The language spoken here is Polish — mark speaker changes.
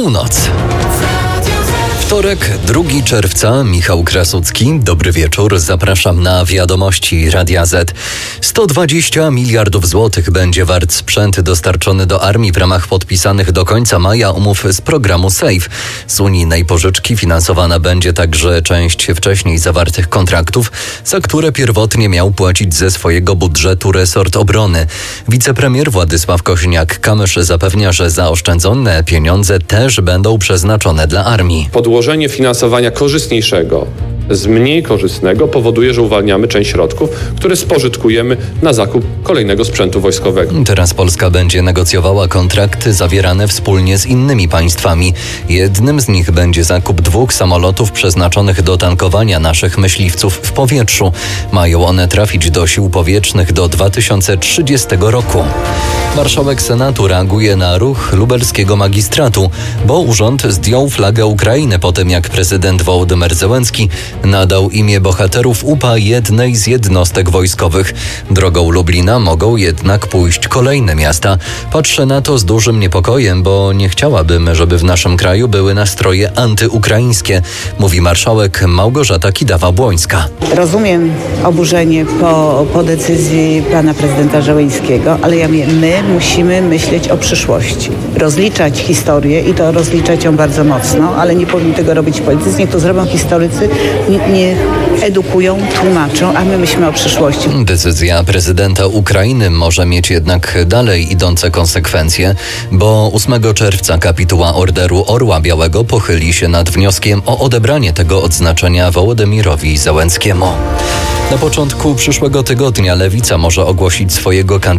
Speaker 1: północ. Wtorek, 2 czerwca, Michał Krasucki. Dobry wieczór, zapraszam na wiadomości Radia Z. 120 miliardów złotych będzie wart sprzęt dostarczony do armii w ramach podpisanych do końca maja umów z programu SAFE. Z unijnej pożyczki finansowana będzie także część wcześniej zawartych kontraktów, za które pierwotnie miał płacić ze swojego budżetu resort obrony. Wicepremier Władysław Kosiniak-Kamysz zapewnia, że zaoszczędzone pieniądze też będą przeznaczone dla armii.
Speaker 2: Podłożenie finansowania korzystniejszego z mniej korzystnego powoduje, że uwalniamy część środków, które spożytkujemy na zakup kolejnego sprzętu wojskowego.
Speaker 1: Teraz Polska będzie negocjowała kontrakty zawierane wspólnie z innymi państwami. Jednym z nich będzie zakup 2 samolotów przeznaczonych do tankowania naszych myśliwców w powietrzu. Mają one trafić do sił powietrznych do 2030 roku. Marszałek Senatu reaguje na ruch lubelskiego magistratu, bo urząd zdjął flagę Ukrainy po tym, jak prezydent Wołodymyr Zełenski nadał imię bohaterów UPA jednej z jednostek wojskowych. Drogą Lublina mogą jednak pójść kolejne miasta. Patrzę na to z dużym niepokojem, bo nie chciałabym, żeby w naszym kraju były nastroje antyukraińskie, mówi marszałek Małgorzata Kidawa-Błońska.
Speaker 3: Rozumiem oburzenie po decyzji pana prezydenta Zełenskiego, ale my musimy myśleć o przyszłości. Rozliczać historię i to rozliczać ją bardzo mocno, ale nie powinni tego robić politycy. Niech to zrobią historycy, nie edukują, tłumaczą, a my myślimy o przyszłości.
Speaker 1: Decyzja prezydenta Ukrainy może mieć jednak dalej idące konsekwencje, bo 8 czerwca kapituła Orderu Orła Białego pochyli się nad wnioskiem o odebranie tego odznaczenia Wołodymyrowi Zełenskiemu. Na początku przyszłego tygodnia Lewica może ogłosić swojego kandydata